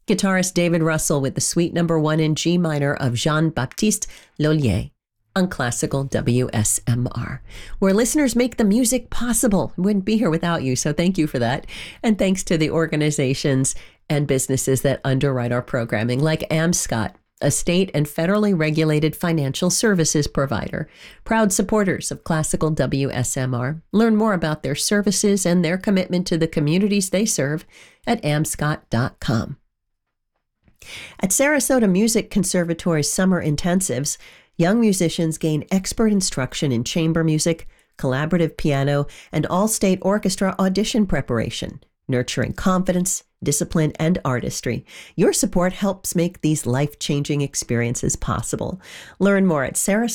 Guitarist David Russell with the Suite Number 1 in G minor of Jean-Baptiste Lullier on Classical WSMR, where listeners make the music possible. Wouldn't be here without you, so thank you for that. And thanks to the organizations and businesses that underwrite our programming, like AmScot, a state and federally regulated financial services provider. Proud supporters of Classical WSMR. Learn more about their services and their commitment to the communities they serve at amscot.com. At Sarasota Music Conservatory's summer intensives, young musicians gain expert instruction in chamber music, collaborative piano, and all-state orchestra audition preparation, nurturing confidence, discipline, and artistry. Your support helps make these life-changing experiences possible. Learn more at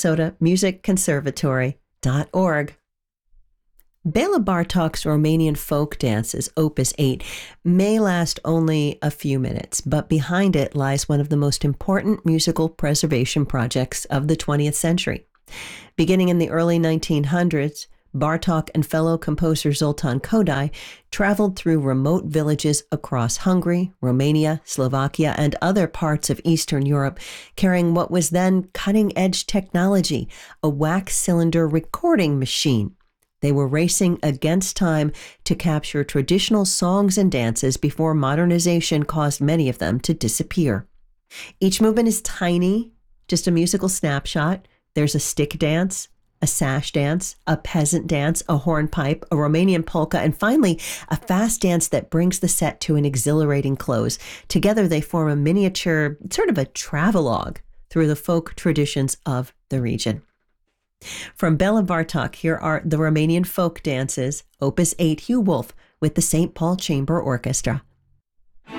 sarasotamusicconservatory.org. Bela Bartok's Romanian folk dances, Opus 8, may last only a few minutes, but behind it lies one of the most important musical preservation projects of the 20th century. Beginning in the early 1900s, Bartok and fellow composer Zoltan Kodály traveled through remote villages across Hungary, Romania, Slovakia, and other parts of Eastern Europe, carrying what was then cutting-edge technology, a wax cylinder recording machine. They were racing against time to capture traditional songs and dances before modernization caused many of them to disappear. Each movement is tiny, just a musical snapshot. There's a stick dance, a sash dance, a peasant dance, a hornpipe, a Romanian polka, and finally, a fast dance that brings the set to an exhilarating close. Together, they form a miniature, sort of a travelogue through the folk traditions of the region. From Bela Bartok, here are the Romanian folk dances, Opus 8, Hugh Wolf with the St. Paul Chamber Orchestra.